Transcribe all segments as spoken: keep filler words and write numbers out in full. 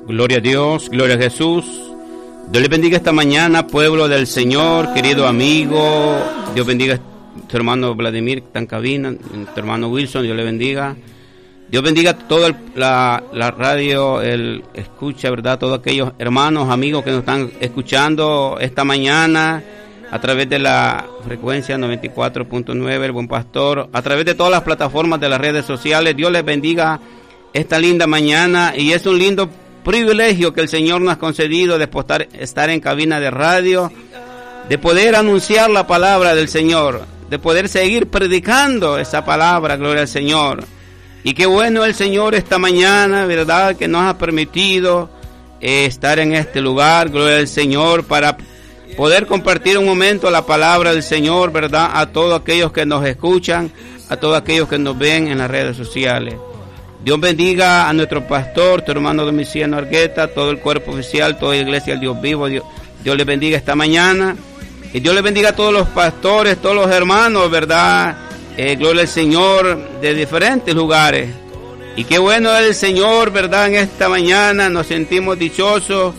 Gloria a Dios, gloria a Jesús. Dios les bendiga esta mañana, pueblo del Señor, querido amigo. Dios bendiga a tu hermano Vladimir, que está en cabina, tu hermano Wilson, Dios le bendiga. Dios bendiga a toda la, la radio, el escucha, ¿verdad? Todos aquellos hermanos, amigos que nos están escuchando esta mañana a través de la frecuencia noventa y cuatro punto nueve, El Buen Pastor, a través de todas las plataformas de las redes sociales. Dios les bendiga esta linda mañana, y es un lindo privilegio que el Señor nos ha concedido de estar, estar en cabina de radio, de poder anunciar la palabra del Señor, de poder seguir predicando esa palabra, gloria al Señor. Y qué bueno el Señor esta mañana, ¿verdad?, que nos ha permitido eh, estar en este lugar, gloria al Señor, para poder compartir un momento la palabra del Señor, ¿verdad?, a todos aquellos que nos escuchan, a todos aquellos que nos ven en las redes sociales. Dios bendiga a nuestro pastor, tu hermano Domiciano Argueta, todo el cuerpo oficial, toda la iglesia del Dios vivo. Dios, Dios les bendiga esta mañana. Y Dios les bendiga a todos los pastores, todos los hermanos, ¿verdad? Eh, gloria al Señor, de diferentes lugares. Y qué bueno es el Señor, ¿verdad? En esta mañana nos sentimos dichosos,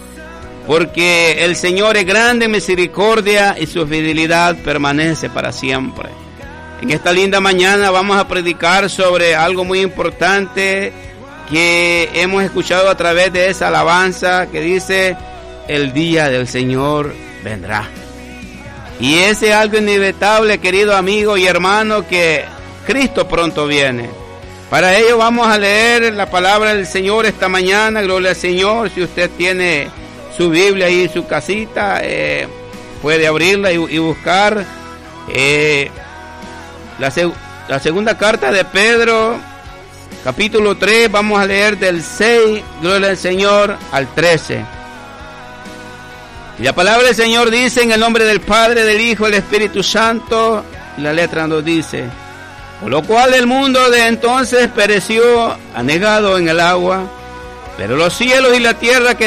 porque el Señor es grande en misericordia y su fidelidad permanece para siempre. En esta linda mañana vamos a predicar sobre algo muy importante que hemos escuchado a través de esa alabanza que dice: el día del Señor vendrá. Y ese es algo inevitable, querido amigo y hermano, que Cristo pronto viene. Para ello vamos a leer la palabra del Señor esta mañana, gloria al Señor. Si usted tiene su Biblia ahí en su casita, eh, puede abrirla y, y buscar eh, La, seg- la segunda carta de Pedro, capítulo tres, vamos a leer del seis, gloria al Señor, al trece. Y la palabra del Señor dice: en el nombre del Padre, del Hijo y del Espíritu Santo. Y la letra nos dice: por lo cual el mundo de entonces pereció anegado en el agua, pero los cielos y la tierra que